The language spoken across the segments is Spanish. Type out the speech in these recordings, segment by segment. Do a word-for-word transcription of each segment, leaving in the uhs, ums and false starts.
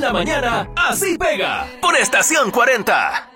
la mañana, así pega. Por Estación cuarenta.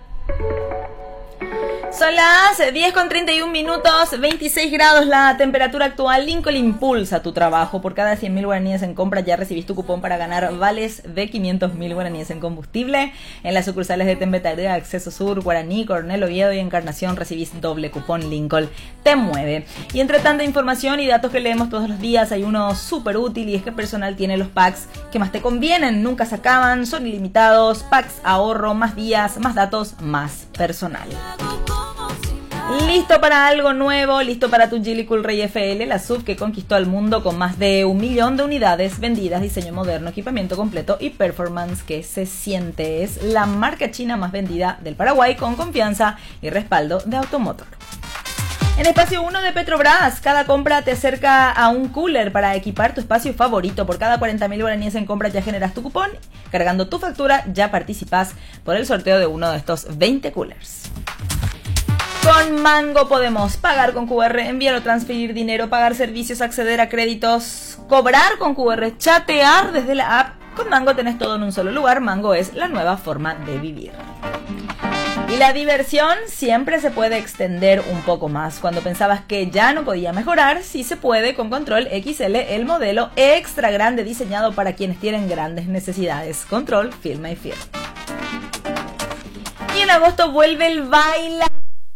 Son las diez con treinta y un minutos, veintiséis grados la temperatura actual. Lincoln impulsa tu trabajo. Por cada cien mil guaraníes en compra ya recibís tu cupón para ganar vales de quinientos mil guaraníes en combustible. En las sucursales de Tembetaria, Acceso Sur, Guaraní, Coronel Oviedo y Encarnación recibís doble cupón. Lincoln te mueve. Y entre tanta información y datos que leemos todos los días, hay uno súper útil, y es que Personal tiene los packs que más te convienen. Nunca se acaban, son ilimitados. Packs ahorro, más días, más datos, más personal. ¿Listo para algo nuevo? ¿Listo para tu Geely Cool Ray F L? La S U V que conquistó al mundo con más de un millón de unidades vendidas, diseño moderno, equipamiento completo y performance que se siente. Es la marca china más vendida del Paraguay, con confianza y respaldo de Automotor. En Espacio uno de Petrobras, cada compra te acerca a un cooler para equipar tu espacio favorito. Por cada cuarenta mil guaraníes en compra ya generas tu cupón. Cargando tu factura ya participas por el sorteo de uno de estos veinte coolers. Con Mango podemos pagar con Q R, enviar o transferir dinero, pagar servicios, acceder a créditos, cobrar con Q R, chatear desde la app. Con Mango tenés todo en un solo lugar. Mango es la nueva forma de vivir. Y la diversión siempre se puede extender un poco más. Cuando pensabas que ya no podía mejorar, sí se puede con Control X L, el modelo extra grande diseñado para quienes tienen grandes necesidades. Control, firma y firma. Y en agosto vuelve el baila.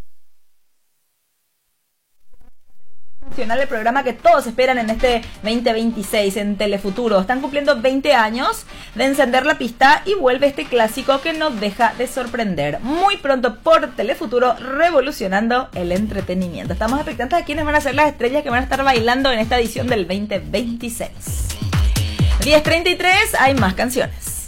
El programa que todos esperan en este veinte veintiséis en Telefuturo. Están cumpliendo veinte años de encender la pista y vuelve este clásico que no deja de sorprender. Muy pronto por Telefuturo, revolucionando el entretenimiento. Estamos expectantes a quiénes van a ser las estrellas que van a estar bailando en esta edición del veinte veintiséis. diez treinta y tres, hay más canciones.